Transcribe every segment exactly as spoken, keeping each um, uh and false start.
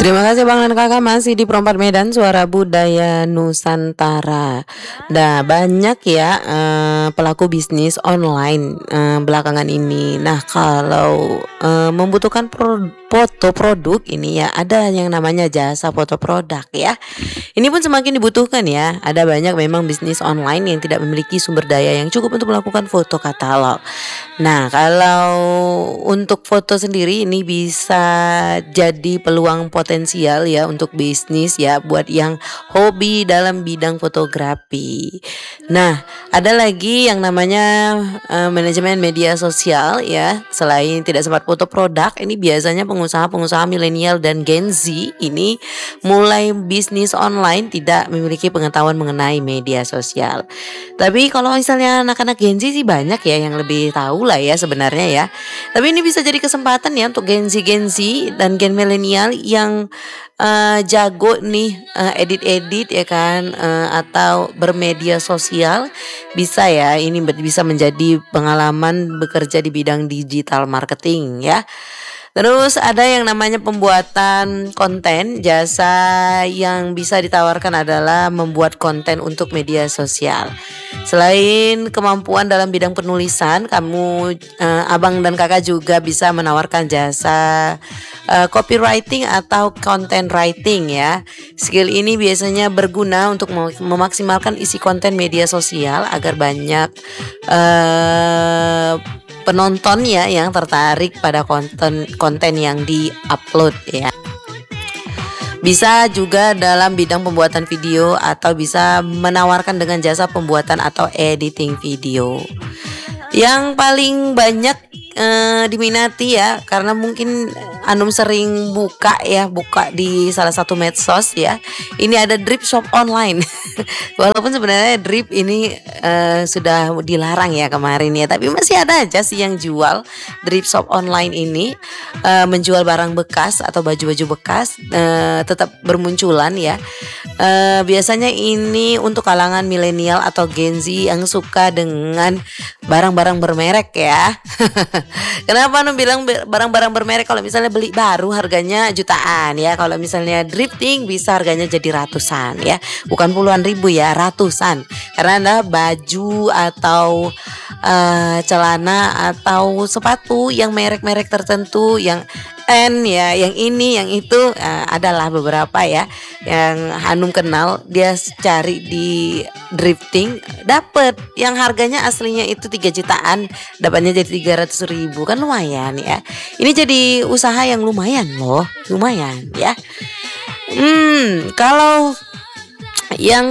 Terima kasih Bang dan Kakak, masih di Perempat Medan, Suara Budaya Nusantara. Nah, banyak ya eh, pelaku bisnis online eh, belakangan ini. Nah, kalau eh, membutuhkan pro- foto produk ini ya, ada yang namanya jasa foto produk ya. Ini pun semakin dibutuhkan ya. Ada banyak memang bisnis online yang tidak memiliki sumber daya yang cukup untuk melakukan foto katalog. Nah, kalau untuk foto sendiri ini bisa jadi peluang potensial ya untuk bisnis ya buat yang hobi dalam bidang fotografi. Nah, ada lagi yang namanya eh, manajemen media sosial ya. Selain tidak sempat foto produk, ini biasanya pengusaha-pengusaha milenial dan Gen Z ini mulai bisnis online tidak memiliki pengetahuan mengenai media sosial. Tapi kalau misalnya anak-anak Gen Z sih banyak ya yang lebih tahu lah ya sebenarnya ya. Tapi ini bisa jadi kesempatan ya untuk Gen Z Gen Z dan Gen milenial yang eh, jago nih eh, edit-edit ya kan eh, atau bermedia sosial, bisa ya ini ber- bisa menjadi pengalaman bekerja di bidang digital marketing ya. Terus ada yang namanya pembuatan konten. Jasa yang bisa ditawarkan adalah membuat konten untuk media sosial. Selain kemampuan dalam bidang penulisan, kamu eh, abang dan kakak juga bisa menawarkan jasa eh, copywriting atau content writing ya. Skill ini biasanya berguna untuk mem- memaksimalkan isi konten media sosial agar banyak eh penonton ya yang tertarik pada konten konten yang di-upload ya. Bisa juga dalam bidang pembuatan video atau bisa menawarkan dengan jasa pembuatan atau editing video. Yang paling banyak eh, diminati ya karena mungkin Anum sering buka ya buka di salah satu medsos ya. Ini ada drip shop online. Walaupun sebenarnya drip ini eh, sudah dilarang ya kemarin ya, tapi masih ada aja sih yang jual drip shop online ini, eh, menjual barang bekas atau baju-baju bekas, eh, tetap bermunculan ya. Eh, biasanya ini untuk kalangan milenial atau Gen Z yang suka dengan barang-barang bermerek ya. Kenapa Num bilang barang-barang bermerek? Kalau misalnya beli baru harganya jutaan ya. Kalau misalnya drifting bisa harganya jadi ratusan ya. Bukan puluhan ribu ya, ratusan. Karena ada baju atau uh, celana atau sepatu yang merek-merek tertentu yang N ya, yang ini, yang itu uh, adalah beberapa ya yang Hanum kenal. Dia cari di drifting dapet yang harganya aslinya itu tiga jutaan, dapatnya jadi tiga ratus ribu, kan lumayan ya. Ini jadi usaha yang lumayan loh, lumayan ya. Hmm, kalau yang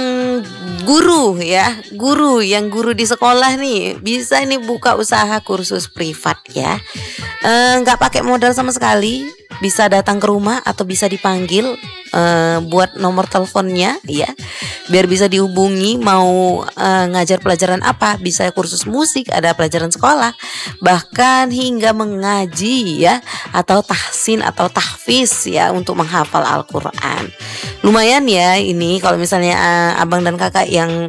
guru ya, guru yang guru di sekolah nih bisa nih buka usaha kursus privat ya. Nggak e, pakai modal sama sekali, bisa datang ke rumah atau bisa dipanggil, e, buat nomor teleponnya ya, biar bisa dihubungi mau e, ngajar pelajaran apa, bisa kursus musik, ada pelajaran sekolah, bahkan hingga mengaji ya, atau tahsin atau tahfiz ya untuk menghafal Al-Quran. Lumayan ya ini kalau misalnya uh, abang dan kakak yang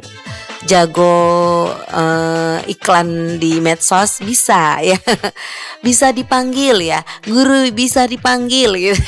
jago uh, iklan di medsos bisa ya. Bisa dipanggil ya, guru bisa dipanggil gitu.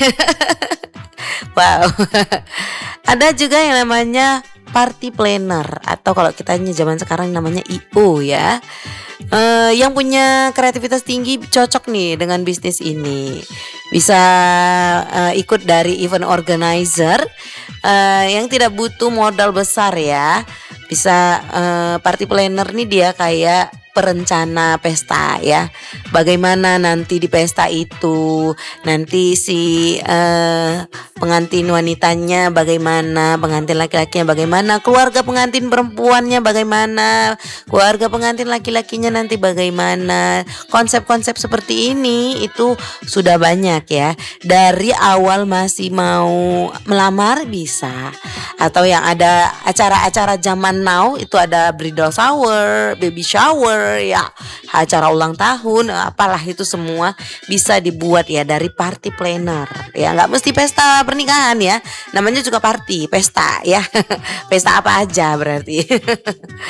Wow. Ada juga yang namanya party planner atau kalau kita zaman sekarang namanya I O ya. Uh, yang punya kreativitas tinggi cocok nih dengan bisnis ini. Bisa uh, ikut dari event organizer uh, yang tidak butuh modal besar ya. Bisa uh, party planner nih dia kayak perencana pesta ya. Bagaimana nanti di pesta itu, nanti si uh, pengantin wanitanya bagaimana, pengantin laki-lakinya bagaimana, keluarga pengantin perempuannya bagaimana, keluarga pengantin laki-lakinya nanti bagaimana. Konsep-konsep seperti ini itu sudah banyak ya. Dari awal masih mau melamar bisa, atau yang ada acara-acara zaman now itu ada bridal shower, baby shower ya, acara ulang tahun, apalah itu semua bisa dibuat ya dari party planner ya. Nggak mesti pesta pernikahan ya, namanya juga party, pesta ya. Pesta apa aja berarti.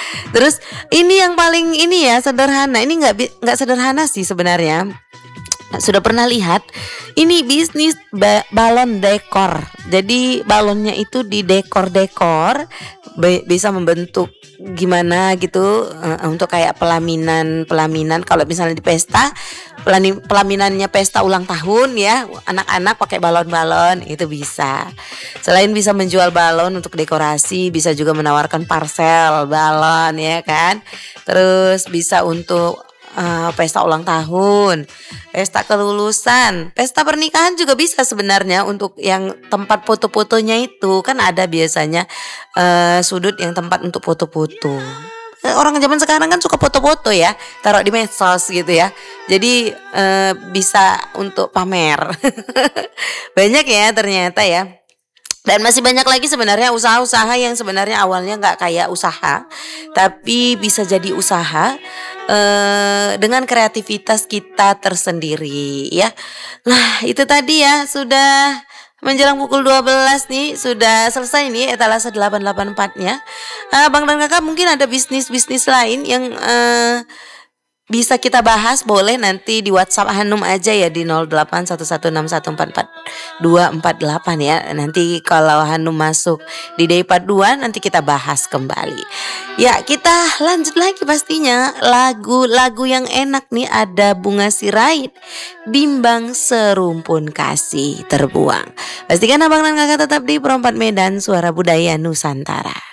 Terus ini yang paling ini ya sederhana, ini nggak nggak sederhana sih sebenarnya. Sudah pernah lihat? Ini bisnis ba- balon dekor. Jadi balonnya itu di dekor-dekor, be- bisa membentuk gimana gitu, eh, untuk kayak pelaminan pelaminan kalau misalnya di pesta, pelani- pelaminannya pesta ulang tahun ya, anak-anak pakai balon-balon itu bisa. Selain bisa menjual balon untuk dekorasi, bisa juga menawarkan parcel balon ya kan. Terus bisa untuk eh, pesta ulang tahun, pesta kelulusan, pesta pernikahan juga bisa sebenarnya untuk yang tempat foto-fotonya itu kan ada biasanya eh, sudut yang tempat untuk foto-foto. Eh, Orang zaman sekarang kan suka foto-foto ya, taruh di medsos gitu ya. Jadi eh, bisa untuk pamer. Banyak ya ternyata ya. Dan masih banyak lagi sebenarnya usaha-usaha yang sebenarnya awalnya nggak kayak usaha, tapi bisa jadi usaha eh, dengan kreativitas kita tersendiri ya. Nah itu tadi ya sudah menjelang pukul dua belas nih sudah selesai nih etalase delapan delapan empat-nya. Eh, Bang dan Kakak mungkin ada bisnis-bisnis lain yang eh, bisa kita bahas, boleh nanti di WhatsApp Hanum aja ya di nol delapan satu satu enam satu empat empat dua empat delapan ya. Nanti kalau Hanum masuk di day part dua nanti kita bahas kembali. Ya, kita lanjut lagi pastinya. Lagu-lagu yang enak nih ada Bunga Sirait, Bimbang Serumpun Kasih Terbuang. Pastikan Abang dan Kakak tetap di Perempat Medan Suara Budaya Nusantara.